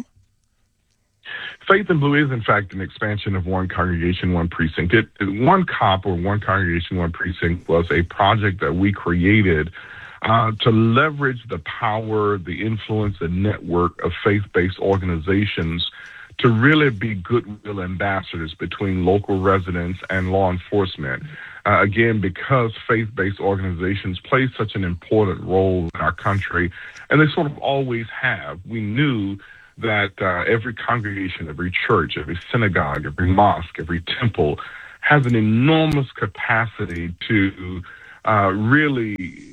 Faith in Blue is, in fact, an expansion of One Congregation, One Precinct. It, One COP, or One Congregation, One Precinct, was a project that we created Uh, to leverage the power, the influence, and network of faith-based organizations to really be goodwill ambassadors between local residents and law enforcement. Uh, again, because faith-based organizations play such an important role in our country, and they sort of always have, we knew that uh, every congregation, every church, every synagogue, every mosque, every temple has an enormous capacity to uh, really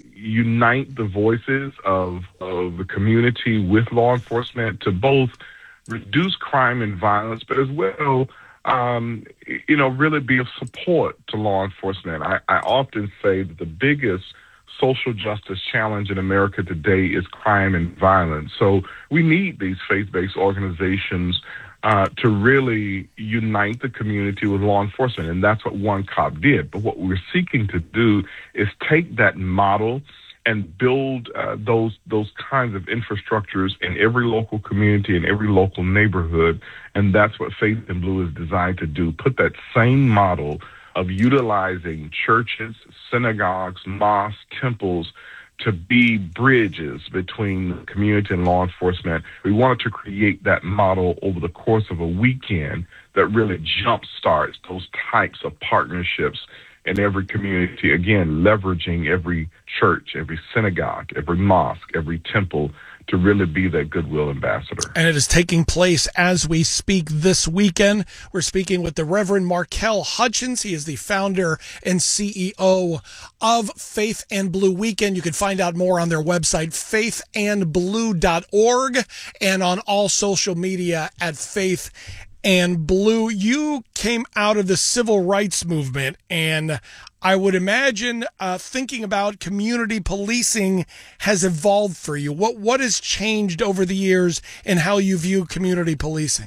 unite the voices of, of the community with law enforcement to both reduce crime and violence, but as well, um, you know, really be of support to law enforcement. I, I often say that the biggest social justice challenge in America today is crime and violence. So we need these faith-based organizations Uh, to really unite the community with law enforcement, and that's what One COP did. But what we're seeking to do is take that model and build uh, those those kinds of infrastructures in every local community, in every local neighborhood, and that's what Faith in Blue is designed to do. Put that same model of utilizing churches, synagogues, mosques, temples, to be bridges between the community and law enforcement. We wanted to create that model over the course of a weekend that really jumpstarts those types of partnerships in every community, again, leveraging every church, every synagogue, every mosque, every temple to really be that goodwill ambassador. And it is taking place as we speak this weekend. We're speaking with the Reverend Markell Hutchins. He is the founder and C E O of Faith and Blue Weekend. You can find out more on their website, faith and blue dot org, and on all social media at Faith and Blue. You came out of the civil rights movement, and I would imagine uh, thinking about community policing has evolved for you. What what has changed over the years in how you view community policing?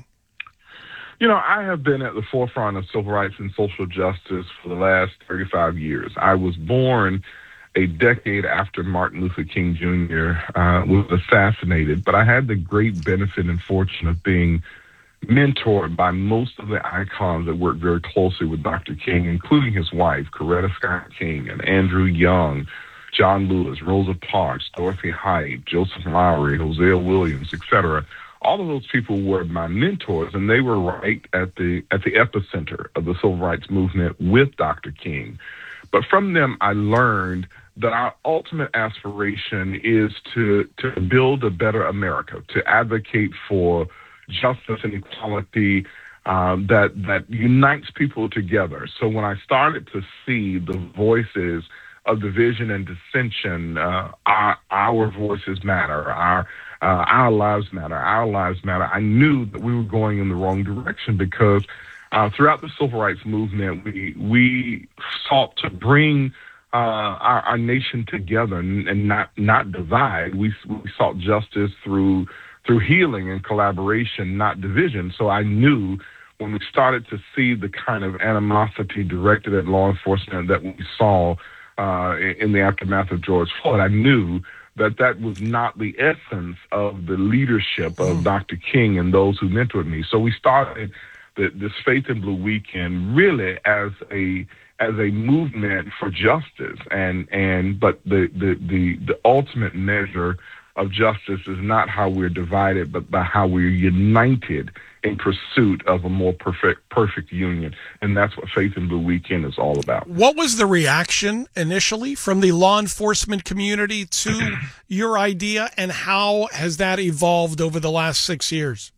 You know, I have been at the forefront of civil rights and social justice for the last thirty-five years. I was born a decade after Martin Luther King Junior Uh, was assassinated, but I had the great benefit and fortune of being mentored by most of the icons that worked very closely with Doctor King, including his wife, Coretta Scott King, and Andrew Young, John Lewis, Rosa Parks, Dorothy Height, Joseph Lowry, Hosea Williams, et cetera. All of those people were my mentors, and they were right at the at the epicenter of the civil rights movement with Doctor King. But from them, I learned that our ultimate aspiration is to to build a better America, to advocate for justice and equality uh, that that unites people together. So when I started to see the voices of division and dissension, uh, our, our voices matter, our uh, our lives matter, our lives matter, I knew that we were going in the wrong direction because uh, throughout the civil rights movement, we we sought to bring uh, our, our nation together and, and not not divide. We we sought justice through through healing and collaboration, not division. So I knew when we started to see the kind of animosity directed at law enforcement that we saw uh, in the aftermath of George Floyd, I knew that that was not the essence of the leadership of Doctor King and those who mentored me. So we started the, this Faith in Blue weekend really as a as a movement for justice, and and but the the the, the ultimate measure of justice is not how we're divided, but by how we're united in pursuit of a more perfect perfect union. And that's what Faith in Blue Weekend is all about. What was the reaction initially from the law enforcement community to your idea, and how has that evolved over the last six years?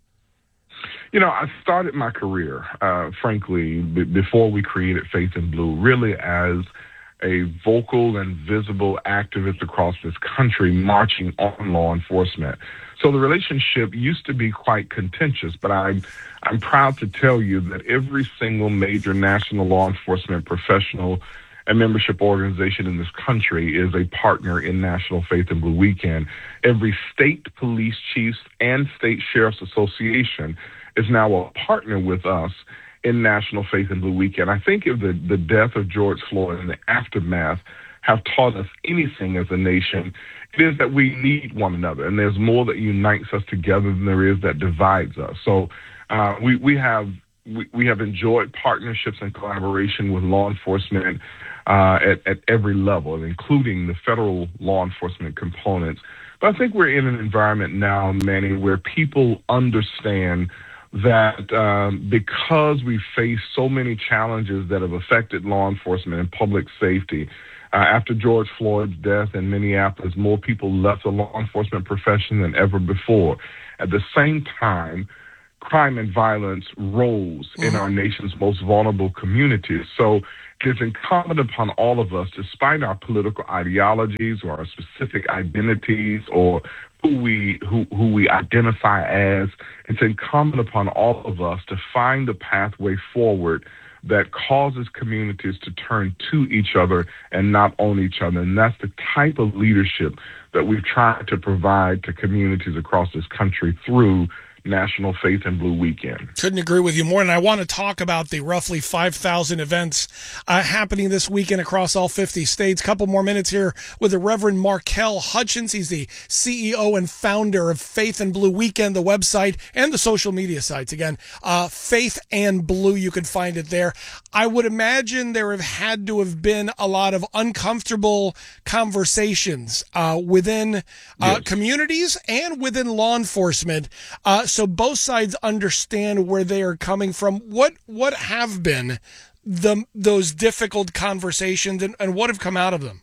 You know, I started my career, uh, frankly, b- before we created Faith in Blue, really as a vocal and visible activist across this country marching on law enforcement. So the relationship used to be quite contentious, but I'm, I'm proud to tell you that every single major national law enforcement professional and membership organization in this country is a partner in National Faith in Blue Weekend. Every state police chiefs and state sheriff's association is now a partner with us in National Faith in Blue Weekend. I think if the, the death of George Floyd and the aftermath have taught us anything as a nation, it is that we need one another, and there's more that unites us together than there is that divides us. So uh, we, we have we, we have enjoyed partnerships and collaboration with law enforcement uh, at, at every level, including the federal law enforcement components. But I think we're in an environment now, Manny, where people understand that um, because we face so many challenges that have affected law enforcement and public safety, uh, after George Floyd's death in Minneapolis, more people left the law enforcement profession than ever before. At the same time, crime and violence rose in our nation's most vulnerable communities. So it is incumbent upon all of us, despite our political ideologies or our specific identities or who we who, who we identify as, it's incumbent upon all of us to find a pathway forward that causes communities to turn to each other and not on each other. And that's the type of leadership that we've tried to provide to communities across this country through National Faith in Blue Weekend. Couldn't agree with you more. And I want to talk about the roughly five thousand events uh, happening this weekend across all fifty states. Couple more minutes here with the Reverend Markel Hutchins. He's the C E O and founder of Faith in Blue Weekend, the website and the social media sites. Again, uh, Faith and Blue, you can find it there. I would imagine there have had to have been a lot of uncomfortable conversations uh, within uh, yes. communities and within law enforcement. Uh, So both sides understand where they are coming from. What what have been the those difficult conversations, and, and what have come out of them?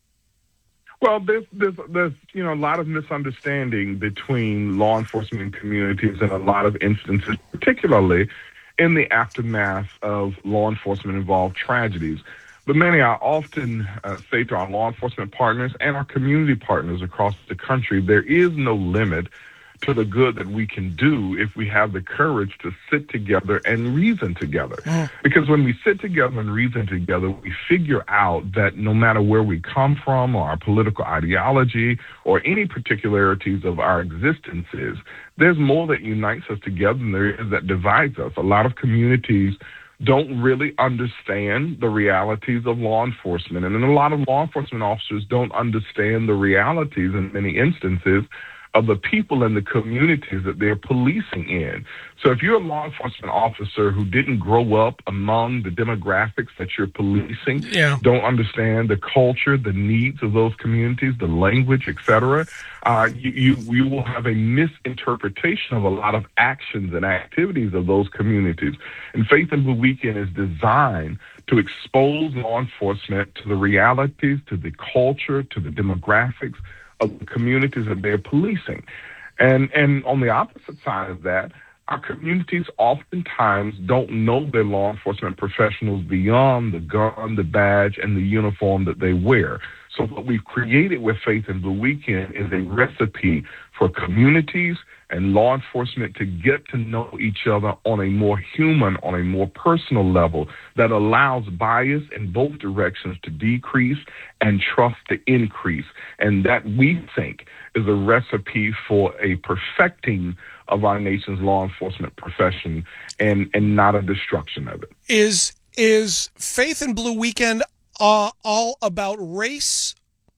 Well, there's, there's there's you know a lot of misunderstanding between law enforcement communities in a lot of instances, particularly in the aftermath of law enforcement involved tragedies. But many I often uh, say to our law enforcement partners and our community partners across the country, there is no limit to the good that we can do if we have the courage to sit together and reason together. Mm. Because when we sit together and reason together, we figure out that no matter where we come from or our political ideology or any particularities of our existences, there's more that unites us together than there is that divides us. A lot of communities don't really understand the realities of law enforcement, and a lot of law enforcement officers don't understand the realities in many instances of the people and the communities that they're policing in. So if you're a law enforcement officer who didn't grow up among the demographics that you're policing, yeah. don't understand the culture, the needs of those communities, the language, et cetera, uh, you, you, you will have a misinterpretation of a lot of actions and activities of those communities. And Faith in Blue Weekend is designed to expose law enforcement to the realities, to the culture, to the demographics of the communities that they're policing. And and on the opposite side of that, our communities oftentimes don't know their law enforcement professionals beyond the gun, the badge, and the uniform that they wear. So what we've created with Faith in Blue Weekend is a recipe for communities and law enforcement to get to know each other on a more human, on a more personal level that allows bias in both directions to decrease and trust to increase. And that, we think, is a recipe for a perfecting of our nation's law enforcement profession and, and not a destruction of it. Is is Faith in Blue Weekend uh, all about race?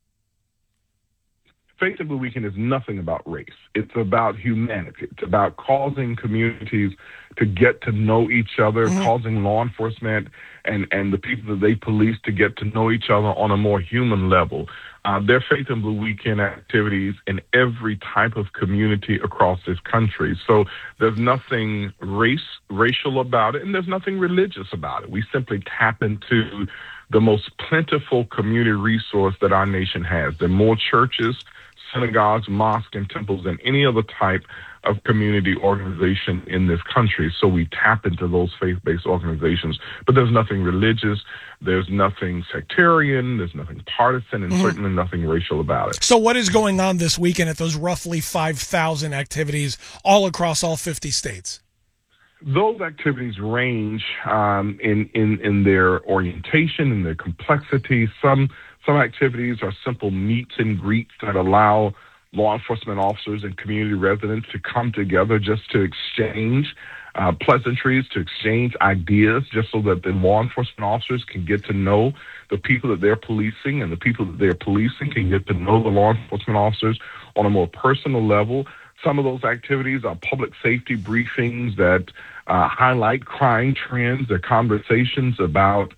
Faith in Blue Weekend is nothing about race. It's about humanity. It's about causing communities to get to know each other, mm-hmm. causing law enforcement and, and the people that they police to get to know each other on a more human level. Uh, there are Faith in Blue Weekend activities in every type of community across this country. So there's nothing race racial about it, and there's nothing religious about it. We simply tap into the most plentiful community resource that our nation has. There are more churches, synagogues, mosques, and temples than any other type of community organization in this country. So we tap into those faith-based organizations. But there's nothing religious, there's nothing sectarian, there's nothing partisan, and mm-hmm. certainly nothing racial about it. So what is going on this weekend at those roughly five thousand activities all across all fifty states? Those activities range um, in, in, in their orientation and their complexity. Some Some activities are simple meets and greets that allow law enforcement officers and community residents to come together just to exchange uh, pleasantries, to exchange ideas, just so that the law enforcement officers can get to know the people that they're policing, and the people that they're policing can get to know the law enforcement officers on a more personal level. Some of those activities are public safety briefings that uh, highlight crime trends. They're conversations about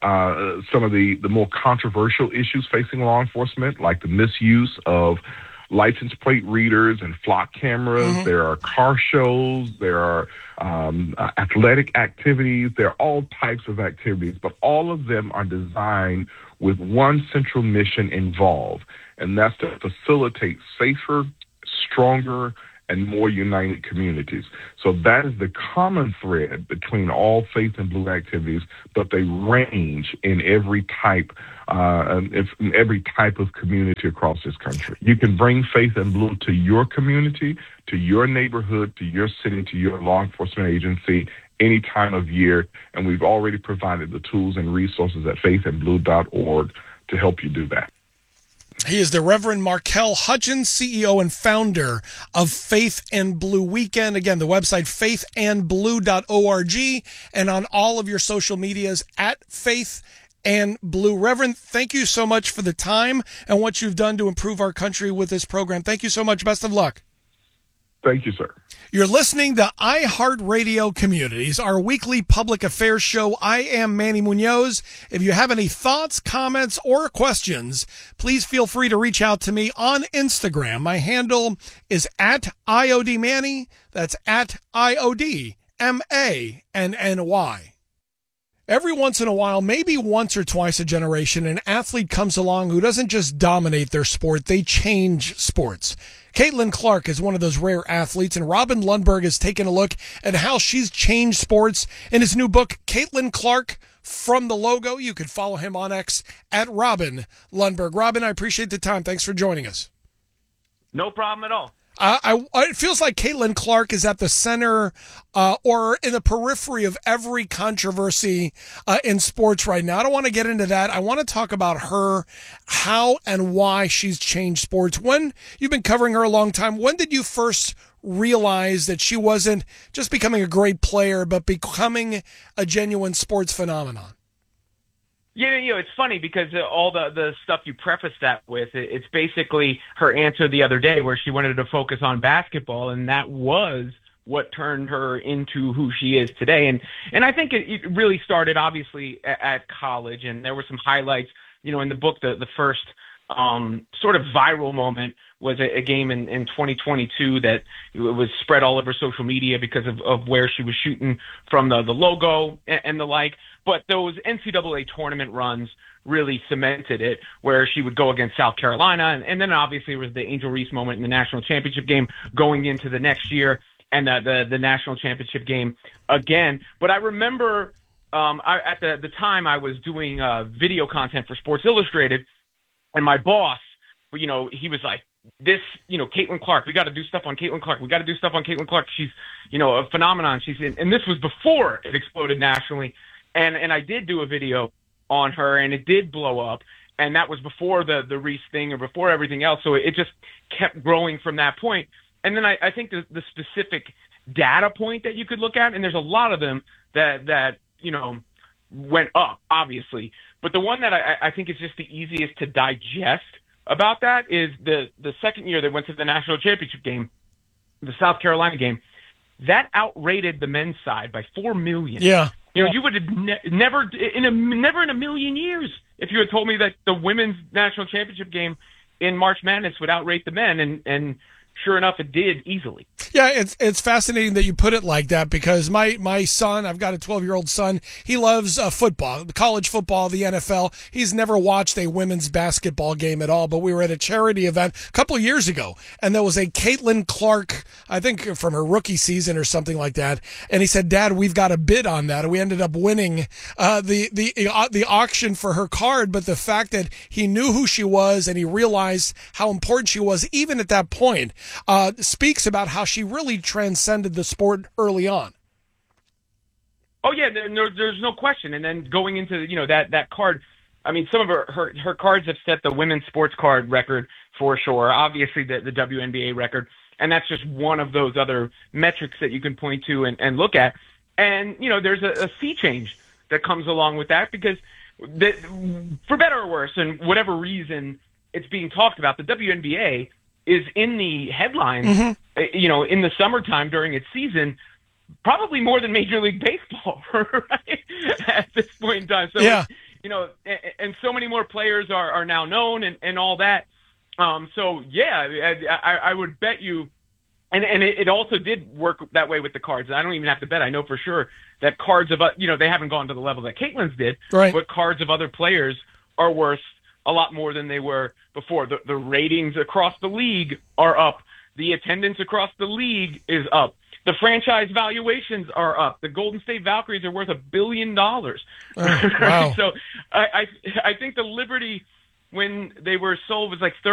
Uh, some of the, the more controversial issues facing law enforcement, like the misuse of license plate readers and flock cameras. Mm-hmm. There are car shows. There are um, uh, athletic activities. There are all types of activities, but all of them are designed with one central mission involved, and that's to facilitate safer, stronger, and more united communities. So that is the common thread between all Faith in Blue activities, but they range in every type, uh, in every type of community across this country. You can bring Faith in Blue to your community, to your neighborhood, to your city, to your law enforcement agency any time of year, and we've already provided the tools and resources at faith in blue dot org to help you do that. He is the Reverend Markel Hutchins, C E O and founder of Faith in Blue Weekend. Again, the website faith and blue dot org, and on all of your social medias at Faith and Blue. Reverend, thank you so much for the time and what you've done to improve our country with this program. Thank you so much. Best of luck. Thank you, sir. You're listening to iHeartRadio Communities, our weekly public affairs show. I am Manny Munoz. If you have any thoughts, comments, or questions, please feel free to reach out to me on Instagram. My handle is at I O D Manny. That's at I O D M A N N Y. Every once in a while, maybe once or twice a generation, an athlete comes along who doesn't just dominate their sport, they change sports. Caitlin Clark is one of those rare athletes, and Robin Lundberg has taken a look at how she's changed sports in his new book, Caitlin Clark, From the Logo. You can follow him on X at Robin Lundberg. Robin, I appreciate the time. Thanks for joining us. No problem at all. Uh, I, it feels like Caitlin Clark is at the center uh, or in the periphery of every controversy uh, in sports right now. I don't want to get into that. I want to talk about her, how and why she's changed sports. When you've been covering her a long time, when did you first realize that she wasn't just becoming a great player, but becoming a genuine sports phenomenon? Yeah, you know, it's funny because all the, the stuff you preface that with, it's basically her answer the other day where she wanted to focus on basketball, and that was what turned her into who she is today. And and I think it, it really started, obviously, at, at college, and there were some highlights. You know, in the book, the, the first um, sort of viral moment was a, a game in, in twenty twenty-two that was spread all over social media because of, of where she was shooting from the, the logo and, and the like. But those N C double A tournament runs really cemented it, where she would go against South Carolina. And, and then obviously it was the Angel Reese moment in the national championship game going into the next year. and the, the, the national championship game again. But I remember um, I, at the, the time I was doing uh, video content for Sports Illustrated, and my boss, you know, he was like, this, you know, Caitlin Clark, we got to do stuff on Caitlin Clark. We got to do stuff on Caitlin Clark. She's, you know, a phenomenon. She's in, and this was before it exploded nationally. And, and I did do a video on her, and it did blow up. And that was before the, the Reese thing or before everything else. So it just kept growing from that point. And then I, I think the, the specific data point that you could look at, and there's a lot of them that, that, you know, went up, obviously. But the one that I, I think is just the easiest to digest about that is the, the second year they went to the national championship game, the South Carolina game. That outrated the men's side by four million. Yeah. You know, you would have ne- never in a never in a million years if you had told me that the women's national championship game in March Madness would outrate the men, and and sure enough, it did easily. Yeah, it's it's fascinating that you put it like that, because my, my son, I've got a twelve-year-old son, he loves uh, football, college football, the N F L. He's never watched a women's basketball game at all, but we were at a charity event a couple of years ago, and there was a Caitlin Clark, I think from her rookie season or something like that, and he said, Dad, we've got a bid on that, and we ended up winning uh, the, the, uh, the auction for her card, but the fact that he knew who she was and he realized how important she was even at that point, Uh, speaks about how she really transcended the sport early on. Oh yeah, there, no, there's no question. And then going into you know that that card, I mean, some of her her, her cards have set the women's sports card record for sure. Obviously, the the W N B A record, and that's just one of those other metrics that you can point to and, and look at. And you know, there's a, a sea change that comes along with that, because the, for better or worse, and whatever reason it's being talked about, the W N B A is in the headlines, mm-hmm. you know, in the summertime during its season, probably more than Major League Baseball, right? At this point in time. So, yeah. you know, and, and so many more players are, are now known and, and all that. Um, so, yeah, I, I would bet you, and, and it, it also did work that way with the cards. I don't even have to bet. I know for sure that cards of, you know, they haven't gone to the level that Caitlin's did, right. but cards of other players are worth a lot more than they were before. The, the ratings across the league are up. The attendance across the league is up. The franchise valuations are up. The Golden State Valkyries are worth a billion dollars. Oh, wow. So I, I I think the Liberty, when they were sold, was like thirty